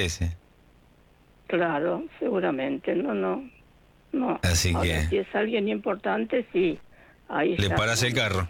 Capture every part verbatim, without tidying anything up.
parece. Claro, seguramente, no, no, no. Así Ahora, que... si es alguien importante, sí. Ahí ¿Le ya paras no, el carro?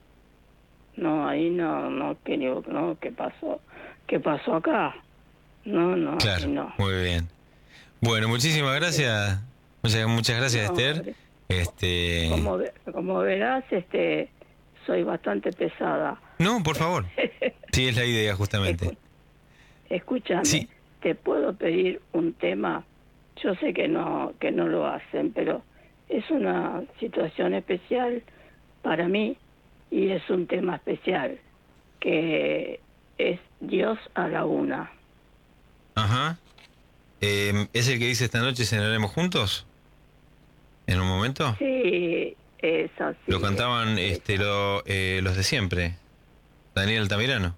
No, ahí no, no, que digo, no, ¿qué pasó? ¿Qué pasó acá? No, no, Claro, ahí no. muy bien. Bueno, muchísimas gracias. Muchas, muchas gracias, No, Esther. Este... como, ve- como verás, este, soy bastante pesada. No, por favor. Sí, es la idea, justamente. Escu- Escúchame, Sí. ¿te puedo pedir un tema? Yo sé que no, que no lo hacen, pero es una situación especial para mí y es un tema especial, que es Dios a la una. Ajá. Eh, ¿Es el que dice esta noche cenaremos juntos? ¿En un momento? Sí, es así. Lo cantaban es- este, lo, eh, los de siempre. Daniel Altamirano.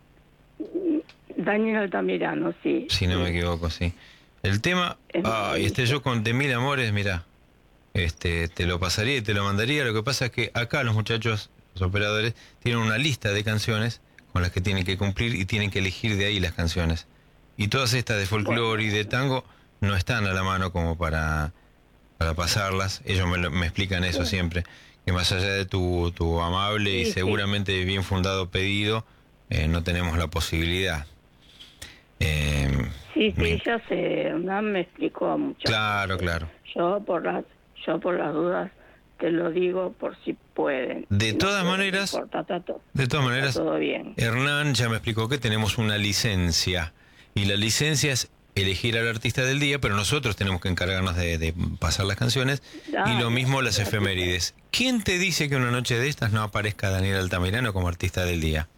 Daniel Altamirano, sí. Si no me sí. equivoco, sí. El tema, Es ah, y este yo con de mil amores, mirá, este, te lo pasaría y te lo mandaría. Lo que pasa es que acá los muchachos, los operadores, tienen una lista de canciones con las que tienen que cumplir y tienen que elegir de ahí las canciones. Y todas estas de folclore y de tango no están a la mano como para, para pasarlas. Ellos me, lo- me explican eso Bueno. siempre, que más allá de tu, tu amable y Sí, sí. seguramente bien fundado pedido, eh, no tenemos la posibilidad. Eh, Sí, sí, me- ya sé, Hernán me explicó mucho. Claro, claro. Yo por las, yo por las dudas te lo digo por si pueden. De Si no todas pueden, maneras, no importa, está to- De todas está maneras, todo bien. Hernán ya me explicó que tenemos una licencia. Y la licencia es elegir al artista del día, pero nosotros tenemos que encargarnos de, de pasar las canciones. Ah, Y lo mismo las sí, efemérides. ¿Quién te dice que una noche de estas no aparezca Daniel Altamirano como artista del día?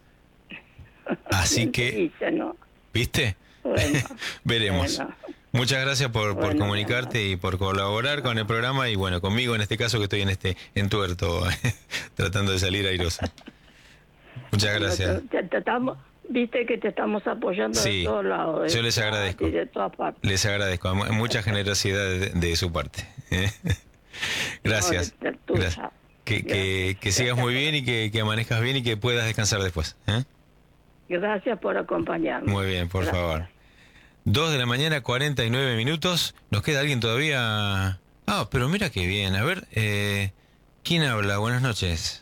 Así ¿Quién te que, dice, no? ¿viste? Bueno, Veremos. bueno. Muchas gracias por, por Bueno, comunicarte y por colaborar con el programa y bueno, conmigo en este caso que estoy en este entuerto tratando de salir airoso. Muchas Bueno, gracias. te- te estamos, viste que te estamos apoyando Sí, de todos lados. de yo les todas- agradezco. y de todas partes. Les agradezco, mu- mucha generosidad de, de su parte. ¿eh? Gracias. No, de- de tuya. Gracias. Que, que, Gracias. que sigas muy bien y que, que amanezcas bien y que puedas descansar después. ¿eh? Gracias por acompañarme. Muy bien, por Gracias. favor. Dos de la mañana, cuarenta y nueve minutos. ¿Nos queda alguien todavía? Ah, pero mira qué bien. A ver, eh, ¿quién habla? Buenas noches.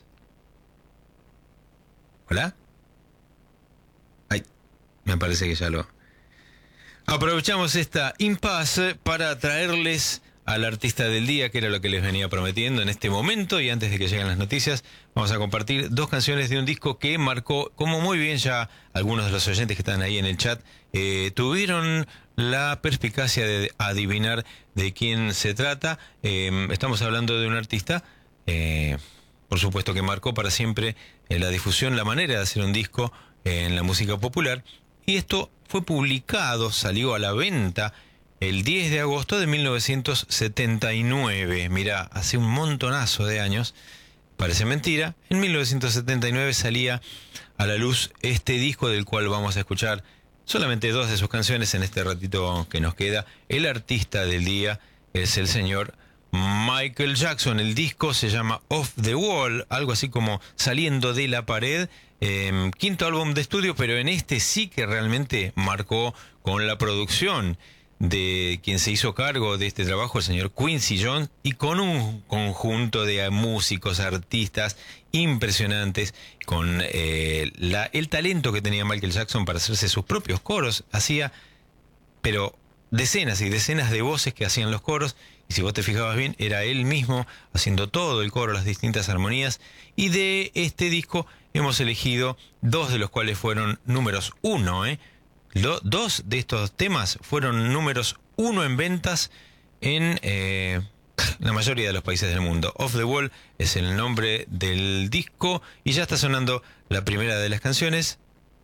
¿Hola? Ay, me parece que ya lo... Aprovechamos esta impasse para traerles al artista del día, que era lo que les venía prometiendo en este momento, y antes de que lleguen las noticias, vamos a compartir dos canciones de un disco que marcó, como muy bien ya algunos de los oyentes que están ahí en el chat, eh, tuvieron la perspicacia de adivinar de quién se trata. Eh, estamos hablando de un artista, eh, por supuesto que marcó para siempre eh, la difusión, la manera de hacer un disco eh, en la música popular, y esto fue publicado, salió a la venta el diez de agosto de mil novecientos setenta y nueve. Mirá, hace un montonazo de años, parece mentira. En mil novecientos setenta y nueve salía a la luz este disco del cual vamos a escuchar solamente dos de sus canciones en este ratito que nos queda. El artista del día es el señor Michael Jackson. El disco se llama Off the Wall, algo así como Saliendo de la Pared. Eh, quinto álbum de estudio, pero en este sí que realmente marcó con la producción de quien se hizo cargo de este trabajo, el señor Quincy Jones, y con un conjunto de músicos, artistas impresionantes, con eh, la, el talento que tenía Michael Jackson para hacerse sus propios coros. Hacía, pero decenas y decenas de voces que hacían los coros, y si vos te fijabas bien, era él mismo haciendo todo el coro, las distintas armonías, y de este disco hemos elegido dos de los cuales fueron números uno, ¿eh? Lo, dos de estos temas fueron números uno en ventas en eh, la mayoría de los países del mundo. Off the Wall es el nombre del disco y ya está sonando la primera de las canciones.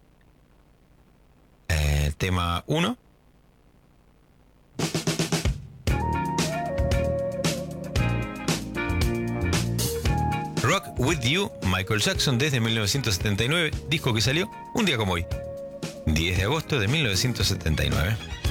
Eh, tema uno. Rock With You, Michael Jackson, desde mil novecientos setenta y nueve, disco que salió un día como hoy, diez de agosto de mil novecientos setenta y nueve.